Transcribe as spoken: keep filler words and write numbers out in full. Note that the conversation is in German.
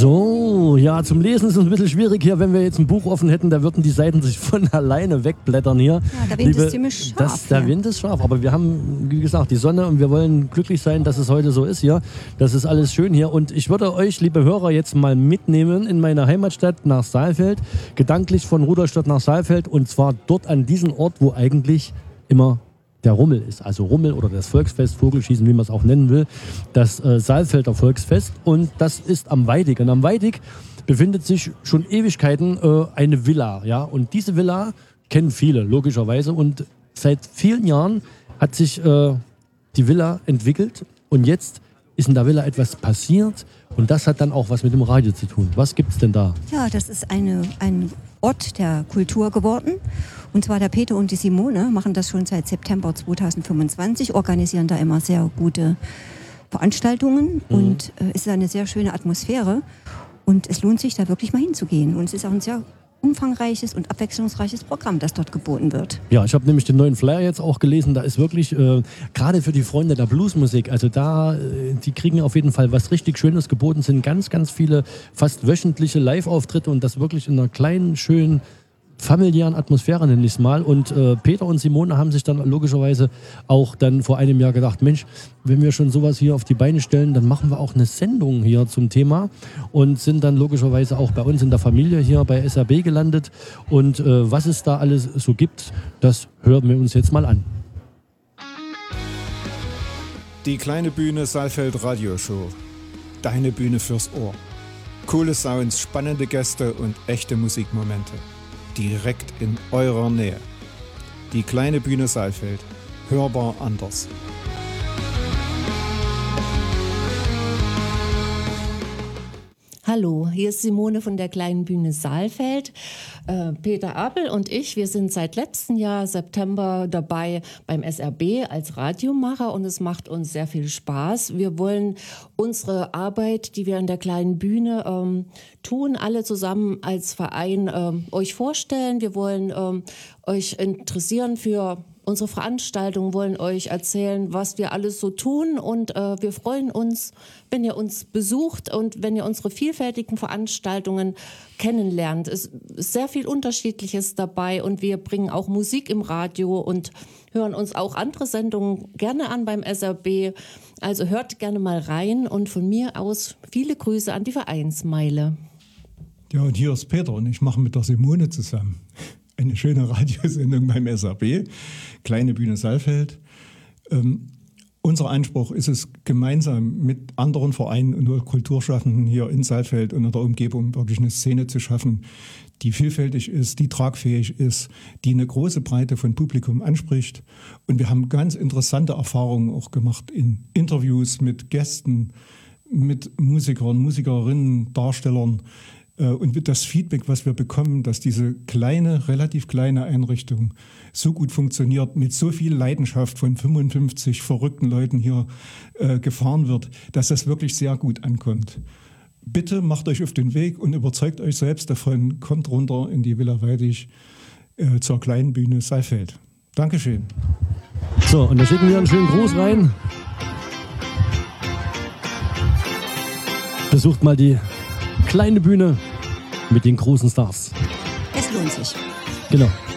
So, ja, zum Lesen ist es ein bisschen schwierig hier. Wenn wir jetzt ein Buch offen hätten, da würden die Seiten sich von alleine wegblättern hier. Ja, der Wind Liebe, ist ziemlich scharf. Das, der ja. Wind ist scharf, aber wir haben, wie gesagt, die Sonne und wir wollen glücklich sein, dass es heute so ist hier. Das ist alles schön hier und ich würde euch, liebe Hörer, jetzt mal mitnehmen in meine Heimatstadt nach Saalfeld, gedanklich von Rudolstadt nach Saalfeld und zwar dort an diesen Ort, wo eigentlich immer der Rummel ist, also Rummel oder das Volksfest, Vogelschießen, wie man es auch nennen will, das äh, Saalfelder Volksfest und das ist am Weidig. Und am Weidig befindet sich schon Ewigkeiten äh, eine Villa, ja, und diese Villa kennen viele, logischerweise, und seit vielen Jahren hat sich äh, die Villa entwickelt und jetzt ist in der Villa etwas passiert und das hat dann auch was mit dem Radio zu tun. Was gibt's denn da? Ja, das ist eine, ein Ort der Kultur geworden. Und zwar der Peter und die Simone machen das schon seit September zweitausendfünfundzwanzig, organisieren da immer sehr gute Veranstaltungen mhm. und äh, es ist eine sehr schöne Atmosphäre und es lohnt sich da wirklich mal hinzugehen. Und es ist auch ein sehr umfangreiches und abwechslungsreiches Programm, das dort geboten wird. Ja, ich habe nämlich den neuen Flyer jetzt auch gelesen, da ist wirklich, äh, gerade für die Freunde der Bluesmusik, also da, äh, die kriegen auf jeden Fall was richtig Schönes geboten, sind ganz, ganz viele fast wöchentliche Live-Auftritte und das wirklich in einer kleinen, schönen, familiären Atmosphäre, nenne ich es mal. Und äh, Peter und Simone haben sich dann logischerweise auch dann vor einem Jahr gedacht, Mensch, wenn wir schon sowas hier auf die Beine stellen, dann machen wir auch eine Sendung hier zum Thema und sind dann logischerweise auch bei uns in der Familie hier bei S R B gelandet. Und äh, was es da alles so gibt, das hören wir uns jetzt mal an. Die kleine Bühne Saalfeld Radioshow. Deine Bühne fürs Ohr. Coole Sounds, spannende Gäste und echte Musikmomente. Direkt in eurer Nähe. Die kleine Bühne Saalfeld. Hörbar anders. Hallo, hier ist Simone von der kleinen Bühne Saalfeld. Äh, Peter Abel und ich, wir sind seit letztem Jahr September dabei beim S R B als Radiomacher und es macht uns sehr viel Spaß. Wir wollen unsere Arbeit, die wir an der kleinen Bühne ähm, tun, alle zusammen als Verein ähm, euch vorstellen. Wir wollen ähm, euch interessieren für unsere Veranstaltungen, wollen euch erzählen, was wir alles so tun und äh, wir freuen uns, wenn ihr uns besucht und wenn ihr unsere vielfältigen Veranstaltungen kennenlernt. Es ist sehr viel Unterschiedliches dabei und wir bringen auch Musik im Radio und hören uns auch andere Sendungen gerne an beim S R B. Also hört gerne mal rein und von mir aus viele Grüße an die Vereinsmeile. Ja, und hier ist Peter und ich mache mit der Simone zusammen eine schöne Radiosendung beim S R B, Kleine Bühne Saalfeld. Ähm, unser Anspruch ist es, gemeinsam mit anderen Vereinen und Kulturschaffenden hier in Saalfeld und in der Umgebung wirklich eine Szene zu schaffen, die vielfältig ist, die tragfähig ist, die eine große Breite von Publikum anspricht. Und wir haben ganz interessante Erfahrungen auch gemacht in Interviews mit Gästen, mit Musikern, Musikerinnen, Darstellern. Und das Feedback, was wir bekommen, dass diese kleine, relativ kleine Einrichtung so gut funktioniert, mit so viel Leidenschaft von fünfundfünfzig verrückten Leuten hier äh, gefahren wird, dass das wirklich sehr gut ankommt. Bitte macht euch auf den Weg und überzeugt euch selbst davon, kommt runter in die Villa Weidig äh, zur kleinen Bühne Saalfeld. Dankeschön. So, und da schicken wir einen schönen Gruß rein. Besucht mal die kleine Bühne mit den großen Stars. Es lohnt sich. Genau.